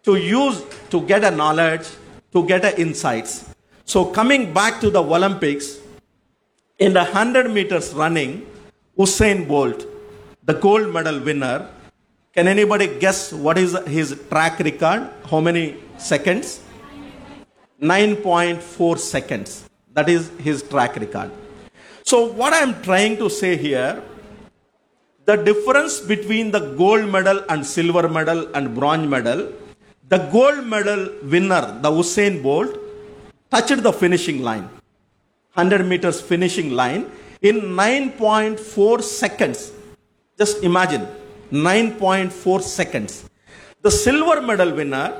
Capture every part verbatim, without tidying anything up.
to use to get a knowledge, to get a insights. So coming back to the Olympics, in the one hundred meters running, Usain Bolt, the gold medal winner, can anybody guess what is his track record? How many seconds? nine point four seconds. That is his track record. So what I am trying to say here, the difference between the gold medal and silver medal and bronze medal, the gold medal winner, the Usain Bolt, touched the finishing line, one hundred meters finishing line in nine point four seconds. Just imagine, nine point four seconds. The silver medal winner,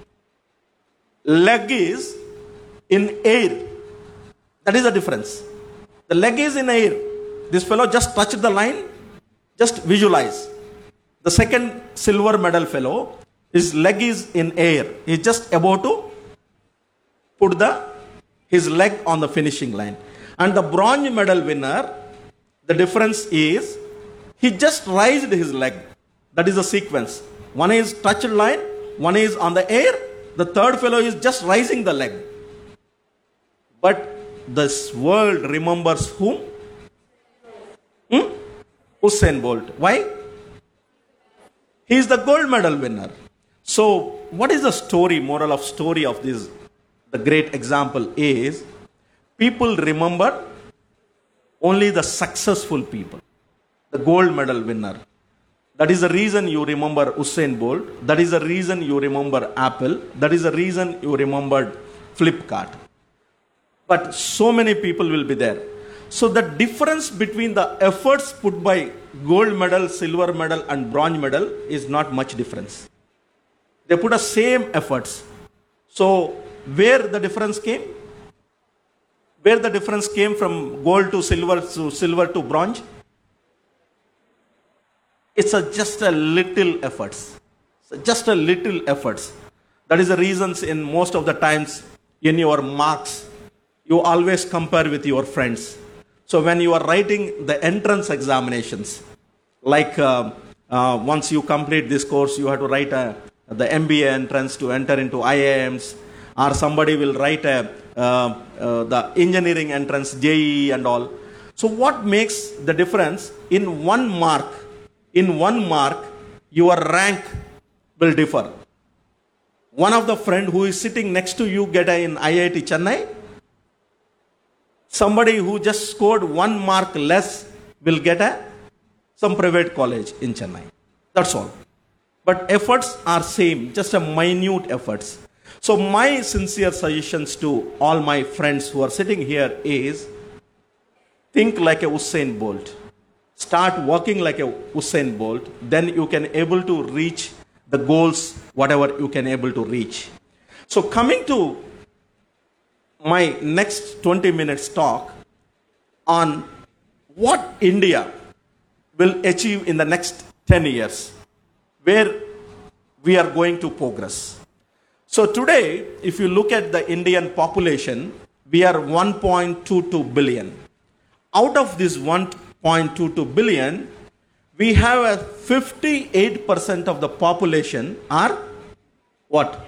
leg is in air. That is the difference. The leg is in air. This fellow just touched the line. Just visualize. The second silver medal fellow, his leg is in air. He is just about to put the his leg on the finishing line. And the bronze medal winner, the difference is he just raised his leg. That is the sequence. One is touched line, one is on the air, the third fellow is just raising the leg. But this world remembers whom? Hmm? Usain Bolt. Why? He is the gold medal winner. So what is the story, moral of story of this? The great example is people remember only the successful people, the gold medal winner. That is the reason you remember Usain Bolt. That is the reason you remember Apple. That is the reason you remembered Flipkart. But so many people will be there. So the difference between the efforts put by gold medal, silver medal and bronze medal is not much difference. They put the same efforts. So where the difference came? Where the difference came from gold to silver to silver to bronze? It's a, just a little efforts. So just a little efforts. That is the reasons in most of the times in your marks, you always compare with your friends. So when you are writing the entrance examinations, like uh, uh, once you complete this course, you have to write a, the M B A entrance to enter into I I Ms, or somebody will write a, uh, uh, the engineering entrance, J E E and all. So what makes the difference? In one mark, in one mark, your rank will differ. One of the friend who is sitting next to you get a in I I T Chennai. Somebody who just scored one mark less will get a some private college in Chennai. That's all. But efforts are same, just a minute efforts. So my sincere suggestions to all my friends who are sitting here is, think like a Usain Bolt. Start working like a Usain Bolt. Then you can able to reach the goals, whatever you can able to reach. So coming to my next twenty minutes talk on what India will achieve in the next ten years, where we are going to progress. So today, if you look at the Indian population, we are one point two two billion. Out of this one point two two billion, we have a fifty-eight percent of the population are what?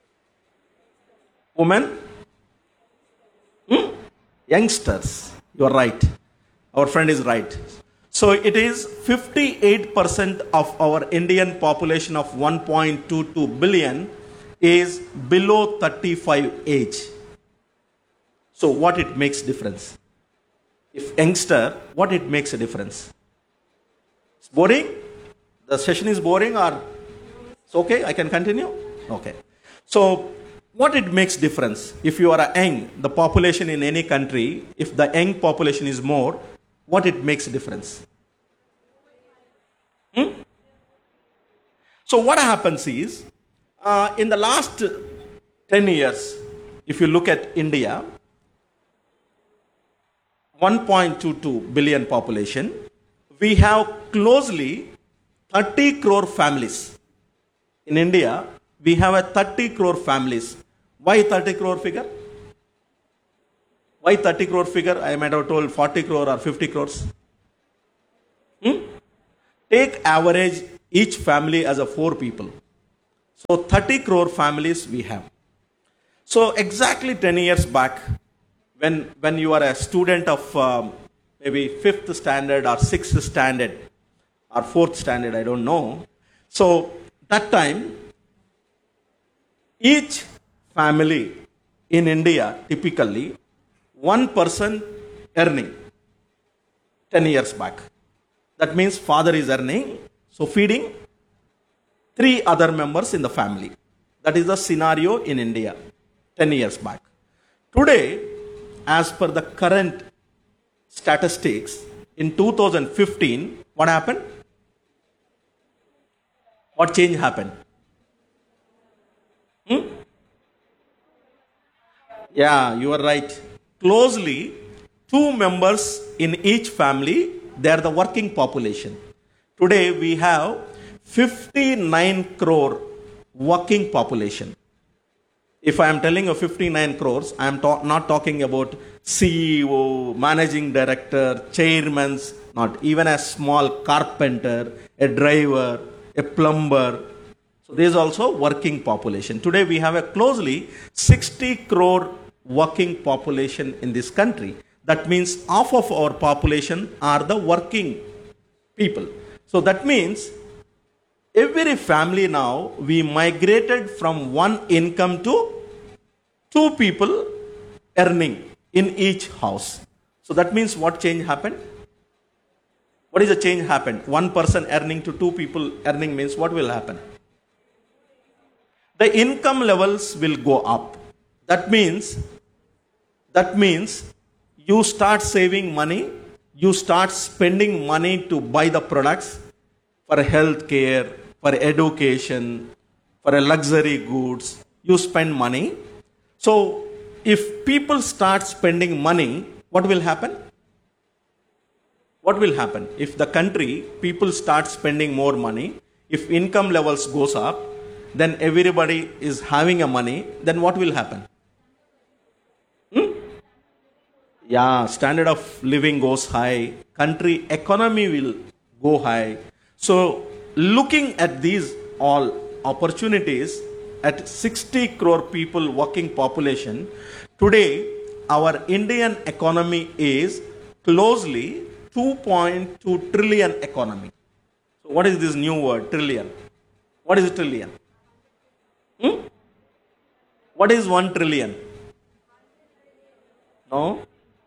Women? Hmm? Youngsters. You are right. Our friend is right. So it is fifty-eight percent of our Indian population of one point two two billion is below thirty-five age. So what it makes difference? If youngster, what it makes a difference? It's boring? The session is boring or it's okay? I can continue? Okay. So what it makes difference? If you are a young, the population in any country, if the young population is more, what it makes a difference? Hmm? So what happens is, uh, in the last ten years, if you look at India, one point two two billion population, we have closely thirty crore families. In India, we have a thirty crore families. Why thirty crore figure? Why thirty crore figure? I might have told forty crore or fifty crores. Hmm? Take average each family as a four people. So thirty crore families we have. So exactly ten years back, when, when you are a student of um, maybe fifth standard or sixth standard or fourth standard, I don't know. So that time, each family in India, typically, one person earning ten years back. That means father is earning, so feeding three other members in the family. That is the scenario in India ten years back. Today, as per the current statistics, in two thousand fifteen, what happened? What change happened? Hmm? Yeah, you are right. Closely, two members in each family, they are the working population. Today we have fifty-nine crore working population. If I am telling you fifty-nine crores, I am ta- not talking about C E O, managing director, chairmen, not even a small carpenter, a driver, a plumber. So there is also working population. Today we have a closely sixty crore working population in this country. That means half of our population are the working people. So that means every family now, we migrated from one income to two people earning in each house. So that means what change happened? What is the change happened? One person earning to two people earning means what will happen? The income levels will go up. That means, that means you start saving money, you start spending money to buy the products for health care, for education, for a luxury goods, you spend money. So if people start spending money, what will happen? What will happen? If the country, people start spending more money, if income levels goes up, then everybody is having a money, then what will happen? Hmm? Yeah, standard of living goes high, country economy will go high. So looking at these all opportunities, at sixty crore people working population, today our Indian economy is closely two point two trillion economy. So what is this new word, trillion? What is a trillion? Hmm? What is one trillion? No?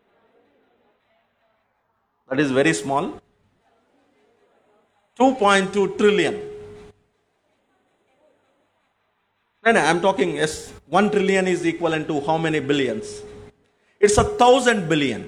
That is very small. two point two trillion. No, no, I am talking, yes, one trillion is equivalent to how many billions? It's a thousand billion.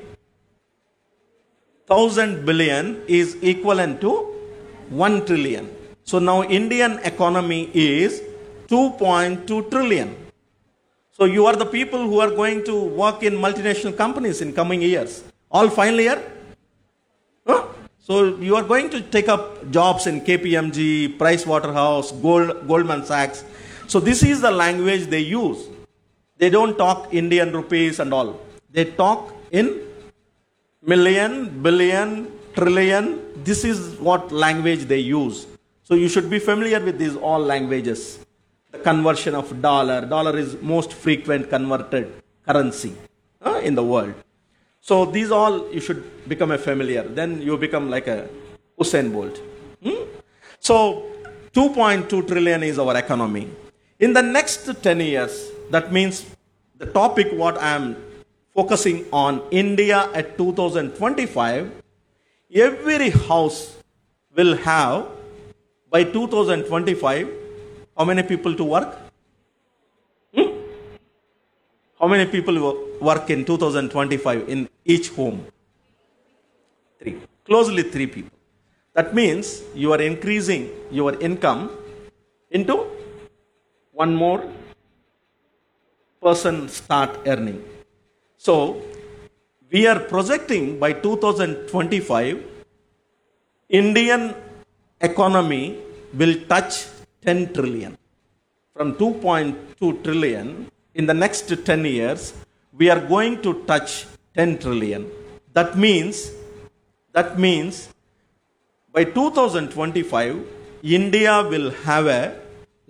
Thousand billion is equivalent to one trillion. So now Indian economy is two point two trillion. So you are the people who are going to work in multinational companies in coming years. All final year? Huh? So you are going to take up jobs in K P M G, Price Waterhouse, Gold, Goldman Sachs. So this is the language they use. They don't talk Indian rupees and all. They talk in million, billion, trillion. This is what language they use. So you should be familiar with these all languages. The conversion of dollar. Dollar is most frequent converted currency uh, in the world. So these all you should become a familiar. Then you become like a Usain Bolt. Hmm? So two point two trillion is our economy. In the next ten years, that means the topic what I am focusing on, India at two thousand twenty-five, every house will have by two thousand twenty-five, how many people to work? Hmm? How many people will work in two thousand twenty-five in each home? Three. Closely three people. That means you are increasing your income into one more person start earning. So we are projecting by two thousand twenty-five, Indian economy will touch ten trillion. From two point two trillion, in the next ten years, we are going to touch ten trillion. That means, that means by two thousand twenty-five, India will have a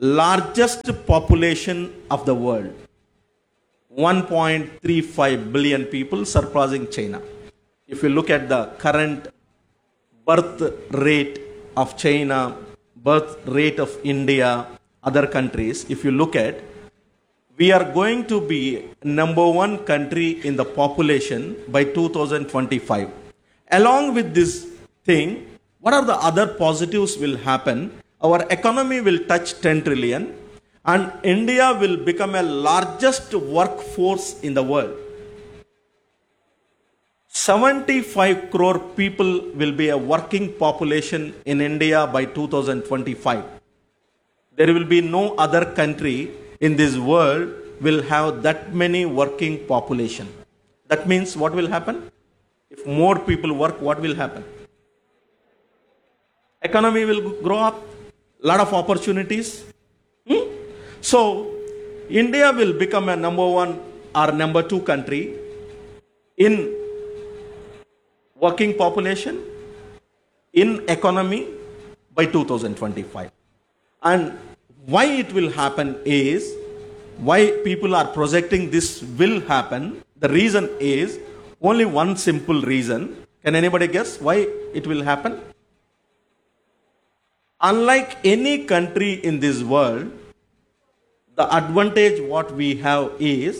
largest population of the world. one point three five billion people, surpassing China. If you look at the current birth rate of China, birth rate of India, other countries, if you look at, we are going to be number one country in the population by two thousand twenty-five. Along with this thing, what are the other positives will happen? Our economy will touch ten trillion and India will become a largest workforce in the world. seventy-five crore people will be a working population in India by two thousand twenty-five. There will be no other country in this world will have that many working population. That means what will happen? If more people work, what will happen? Economy will grow up, lot of opportunities. Hmm? So, India will become a number one or number two country in working population, in economy by two thousand twenty-five. And why it will happen is, why people are projecting this will happen, the reason is only one simple reason. Can anybody guess why it will happen? Unlike any country in this world, the advantage what we have is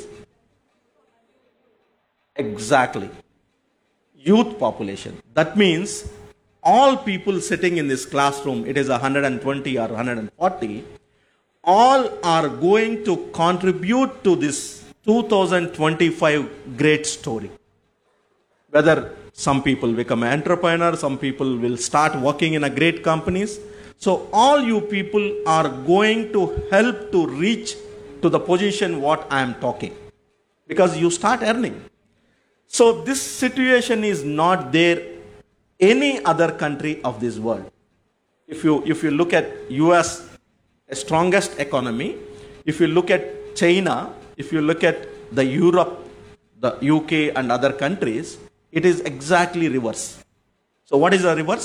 exactly youth population. That means all people sitting in this classroom, it is one hundred twenty or one hundred forty, all are going to contribute to this two thousand twenty-five great story. Whether some people become an entrepreneur, some people will start working in a great companies. So all you people are going to help to reach to the position what I am talking, because you start earning. So this situation is not there any other country of this world. If you if you look at U S, a strongest economy, if you look at China, if you look at the Europe, the U K and other countries, it is exactly reverse. So what is the reverse?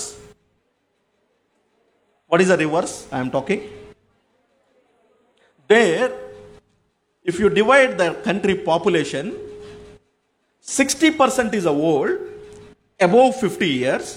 What is the reverse I am talking? There, if you divide the country population, sixty percent is old, above fifty years,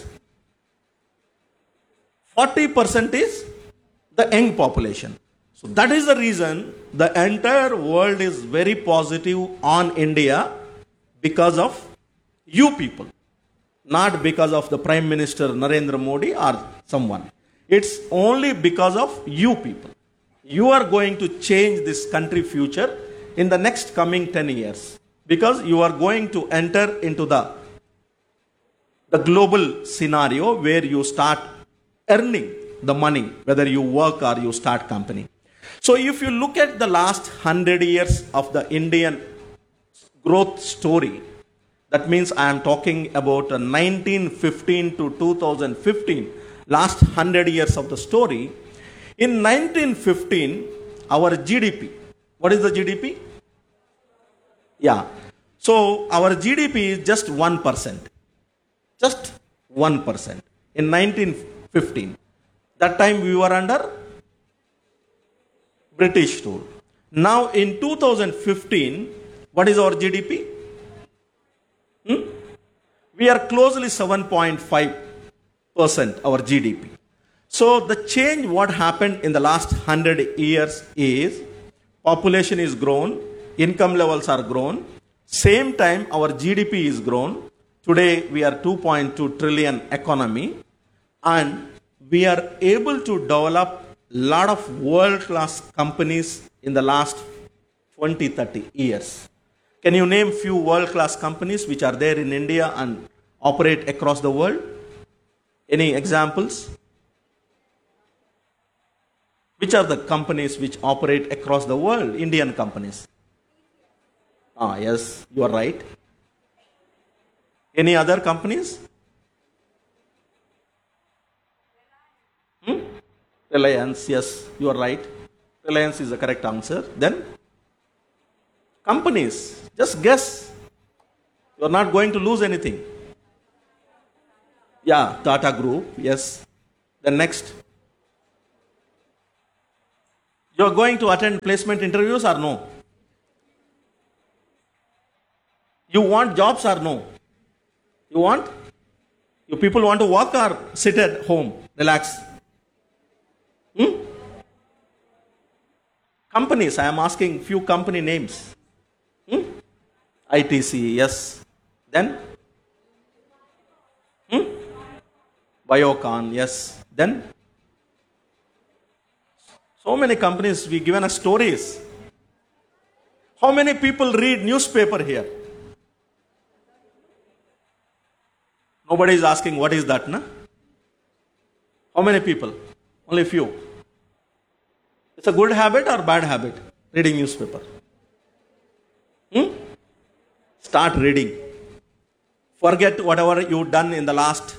forty percent is the young population. So that is the reason the entire world is very positive on India, because of you people, not because of the Prime Minister Narendra Modi or someone. It's only because of you people. You are going to change this country future in the next coming ten years, because you are going to enter into the, the global scenario where you start earning the money, whether you work or you start company. So if you look at the last one hundred years of the Indian growth story, that means I am talking about nineteen fifteen to two thousand fifteen, last one hundred years of the story. In nineteen fifteen, our G D P, what is the G D P? Yeah. So our G D P is just one percent. Just one percent. In nineteen fifteen. That time we were under British rule. Now in two thousand fifteen, what is our G D P? Hmm? We are closely seven point five percent our G D P. So the change what happened in the last one hundred years is population is grown, income levels are grown, same time our G D P is grown. Today we are two point two trillion economy, and we are able to develop lot of world class companies in the last twenty to thirty years. Can you name few world class companies which are there in India and operate across the world? Any examples? Which are the companies which operate across the world? Indian companies. Ah, yes, you are right. Any other companies? Hmm? Reliance, yes, you are right. Reliance is the correct answer. Then, companies, just guess. You are not going to lose anything. Yeah, Tata Group, yes. Then next. You are going to attend placement interviews or no? You want jobs or no? You want? You people want to work or sit at home, relax? Hmm? Companies, I am asking few company names. Hmm? I T C, yes. Then? Hmm? Biocon, yes. Then? So many companies, we given us stories. How many people read newspaper here? Nobody is asking what is that, na? How many people? Only few. It's a good habit or bad habit, reading newspaper? Hmm? Start reading. Forget whatever you've done in the last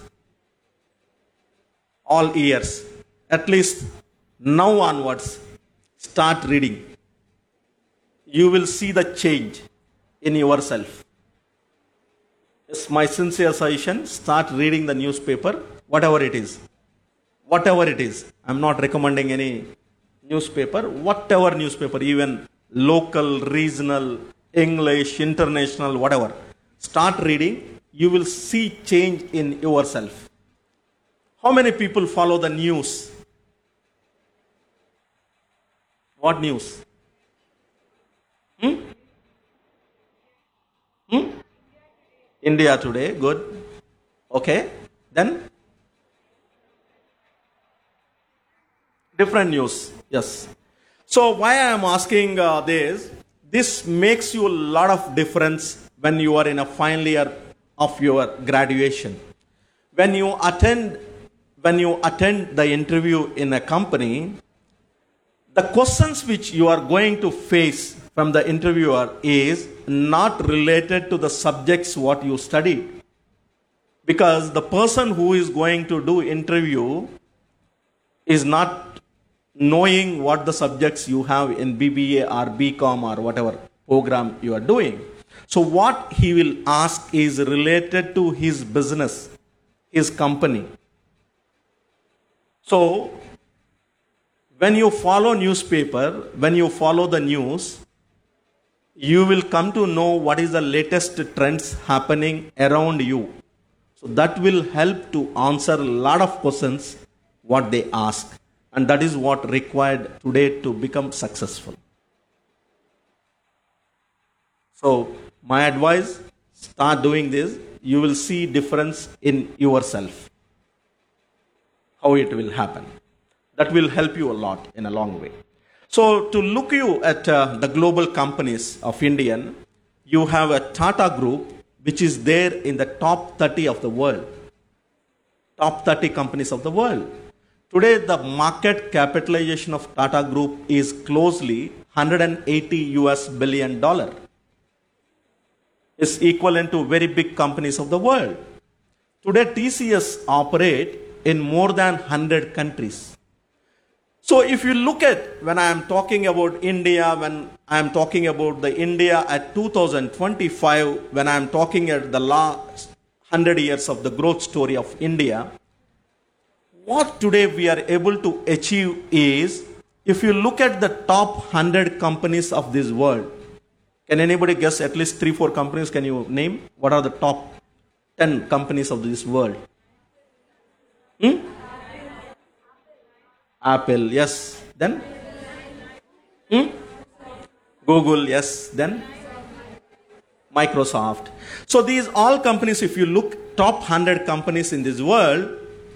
all years. At least now onwards, start reading. You will see the change in yourself. It's my sincere suggestion. Start reading the newspaper, whatever it is. Whatever it is. I'm not recommending any newspaper. Whatever newspaper, even local, regional, English, international, whatever. Start reading. You will see change in yourself. How many people follow the news? What news? Hmm? Hmm? India Today, good. Okay. Then? Different news. Yes. So why I am asking uh, this, this makes you a lot of difference when you are in a final year of your graduation. When you attend, when you attend the interview in a company, the questions which you are going to face from the interviewer is not related to the subjects what you studied. Because the person who is going to do interview is not knowing what the subjects you have in B B A or B Com or whatever program you are doing. So what he will ask is related to his business, his company. So when you follow newspaper, when you follow the news, you will come to know what is the latest trends happening around you. So that will help to answer a lot of questions what they ask. And that is what required today to become successful. So my advice, start doing this. You will see difference in yourself. How it will happen. That will help you a lot in a long way. So to look you at uh, the global companies of Indian, you have a Tata Group which is there in the top thirty of the world. Top thirty companies of the world. Today the market capitalization of Tata Group is closely one hundred eighty U S billion dollar. It's equivalent to very big companies of the world. Today T C S operate in more than one hundred countries. So if you look at, when I am talking about India, when I am talking about the India at two thousand twenty-five, when I am talking at the last one hundred years of the growth story of India, what today we are able to achieve is, if you look at the top one hundred companies of this world, can anybody guess at least three, four companies can you name? What are the top ten companies of this world? Hmm? Apple, yes. Then? Hmm? Google, yes. Then? Microsoft. So these all companies, if you look top one hundred companies in this world,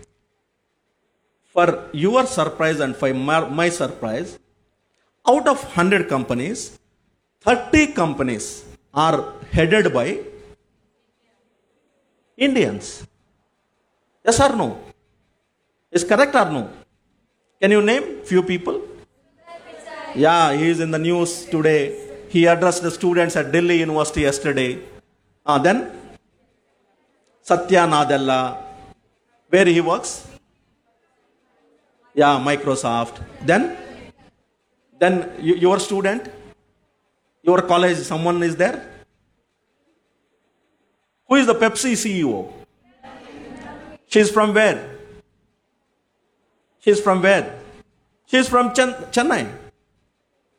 for your surprise and for my surprise, out of one hundred companies, thirty companies are headed by Indians. Yes or no? Is correct or no? Can you name few people? Yeah, he is in the news today. He addressed the students at Delhi University yesterday. Uh, then, Satya Nadella, where he works? Yeah, Microsoft. Then, then you, your student, your college, someone is there? Who is the Pepsi C E O? She is from where? She is from where? She is from Chen- Chennai.